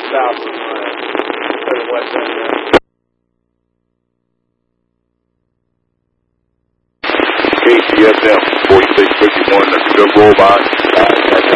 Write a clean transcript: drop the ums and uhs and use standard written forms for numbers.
south of west end there. KCSM 4651, that's a good roll by.